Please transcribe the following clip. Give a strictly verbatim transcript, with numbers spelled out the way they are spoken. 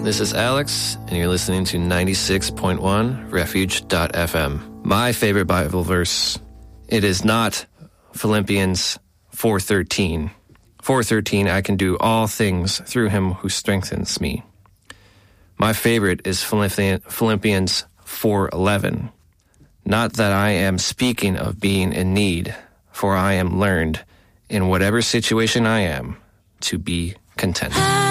This is Alex, and you're listening to ninety-six point one refuge dot f m. My favorite Bible verse, it is not Philippians four thirteen. four thirteen, I can do all things through him who strengthens me. My favorite is Philippians four eleven. Not that I am speaking of being in need, for I am learned in whatever situation I am to be content.